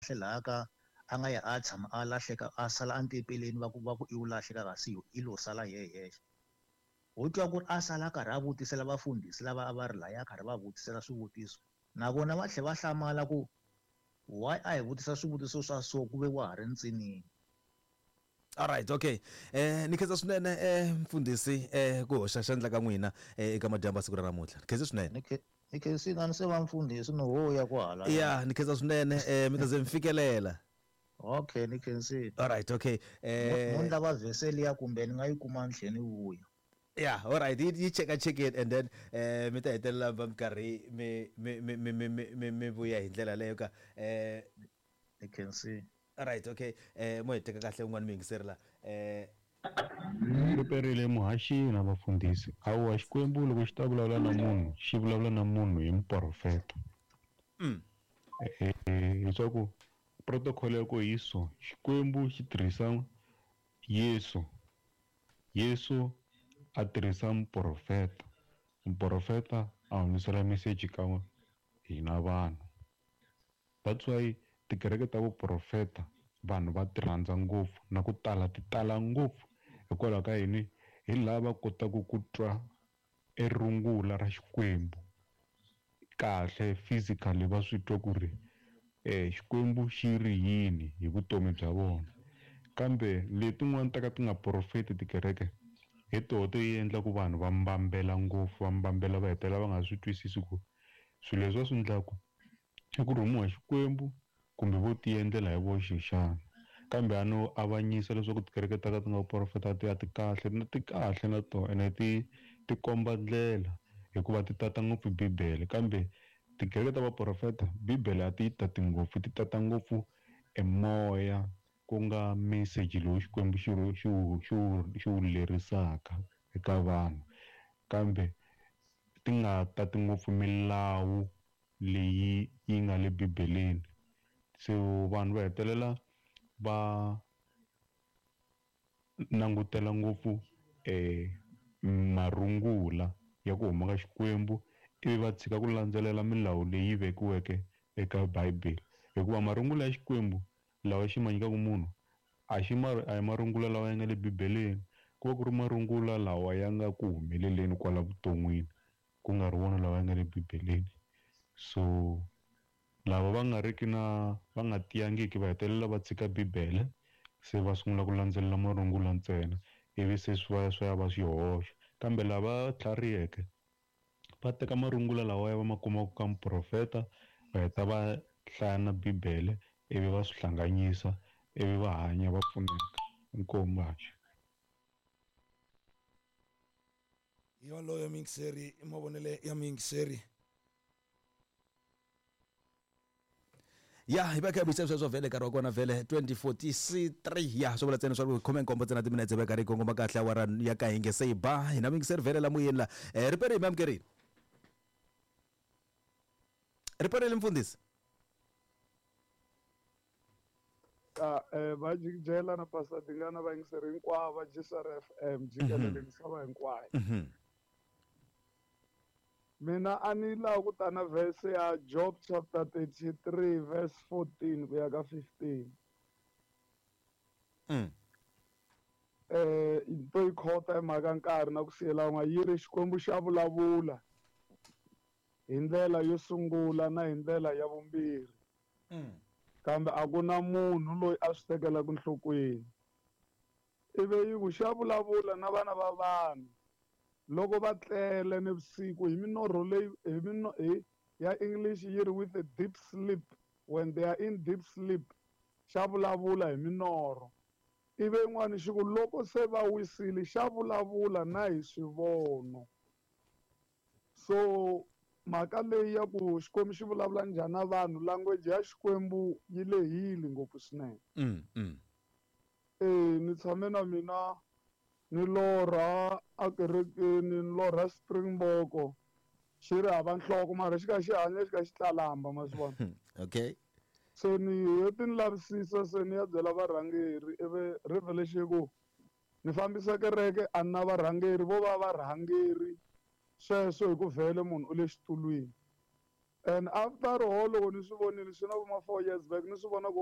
lahlelaka a nga ya a tshama a lahleka a sala antepeleni va ku i wu lahleka kasi i lo sala yexe u twa ku ri a sala karhi a vutisela vafundhisi lava a va ri laya karhi va vutisela swivutiso na vona va tlhe va hlamala ku why a hi vutisa swivutiso swa so ku ve wa ha ri ntsinini. Alright, okay. Ni khensa swinene mfundhisi ku hoxa xandla ka n'wina eka madyamba siku ra namuntlha. Ni khensa swinene. Ni khensile ni se va mfundhisi no hoya kwala. Yeah, ni khensa swinene mi ta ze mi fikelela. Okay, ni khensile. Alright, okay. Mo lava vheseli ya kumbe ni nga yi kuma ntlheni vuya. Yeah, alright. You check it and then mi ta hetelela va mi karhi mi vuya hi ndlela leyo ka Ni khensile. Alright, okay. Mo heteka kahle un'wana mi yingiseri la Riperile muhaxini na vafundhisi awu Xikwembu loko xi ta vulavula na munhu xi vulavula na munhu hi muprofeta leswaku protocol ya ko hi so Xikwembu xi tirhisa Yesu a tirhisa muprofeta a hundzisela message ka hina vanhu. That's why tikereke ta vuprofeta vanhu va ti rhandza ngopfu na ku tala ti tala ngopfu hikwalaho ka yini hi lava kotaka ku twa rungula ra Xikwembu kahle physically va swi twa ku ri Xikwembu xi ri yini hi vutomi bya vona kambe letin'wana ta ka ti nga profeti tikereke hi toho ti endla ku vanhu va mbambela ngopfu va mbambela va hetelela va nga swi twisisi ku swilo leswi va swi endlaku i ku rhumiwa Xikwembu kumbe vo ti endlela hi voxe xana kambe a no avanyisa leswaku tikereke ta ka ti nga profeta ti ya ti kahle na to ene ti komba ndlela hikuva ti tata ngopfu Bibele kambe tikereke ta vaprofeta Bibele a ti tati ngopfu ti tata ngopfu emoya ku nga message lowu Xikwembu xi wu lerisaka eka vanhu kambe ti nga tati ngopfu milawu leyi yi nga le Bibeleni. So vanhu va hetelela va langutela ngopfu marungula ya ku huma ka Xikwembu ivi va tshika ku landzelela milawu leyi vekiweke eka Bible hikuva marungula ya Xikwembu lawa xi ma nyikaku munhu a hi marungula lawa ya nga le Bibeleni ku va ku ri marungula lawa ya nga ku humeleleni kwala vuton'wini ku nga ri wona lawa ya nga le Bibeleni. So lava va nga tiyangiki va hetelela va tshika Bibele se va sungula ku landzelela marungula ntsena ivi se swi ya va swihoxo kambe lava tlhariheke va teka marungula lawa ya va ma kumaka ka muprofeta va heta va hlaya na Bibele ivi va swi hlanganyisa ivi va hanya va pfuneka inkomu haxa. Yoloyo mingiseri mavonele ya mingiseri ya hi va kha hi sweswo vhele nkarhi wa kona vhele 2043 ya swo vula ntsena swa ku khome nkombo ntsena timinetse va karhi hi kongoma kahle awara ya ka hi nge se hi ba hina mingiseri vhele la moyeni la ripere hi mi amukerile ripere mfundhisi va jikijela na Pastor Dingana va yingiseri hinkwavo va Jesar FM jikelele misava hinkwayo. Mina a ni lava ku ta na verse ya Job chapter 33 verse 14 ku ya ka 15. To yi khota hi mhaka nkarhi na ku siyela n'wa yi ri Xikwembu xa vulavula hi ndlela yo sungula na hi ndlela ya vumbirhi kambe a ku na munhu loyi a swi tekelaku nhlokweni ivi yi ku xa vulavula na vana va vanhu loko va tlele nivusiku hi minorho leyi ya English yi ri with a deep sleep when they are in deep sleep xa vulavula hi minorho ivi yin'wani xi ku loko se va wisile xa vulavula na hi swivono. So mhaka leyi ya ku Xikwembu xi vulavula njhani na vanhu language ya Xikwembu yi lehile ngopfu swinene. Ni tshame na mina ni lorha a kerekeni ni lorha Springbok xi ri hava nhloko mara xi kha xi hanya xi kha xi tlalamba ma swi vona. Okay. Se ni heti ni lavisisa se ni ya byela varhangeri ivi ri vhele xi ku ni fambisa kereke a ni na varhangeri vo va varhangeri sweswo hi ku vhele munhu u le xitulwini and after all loko ni swi vonile swi na vo ma 4 years back ni swi vona ku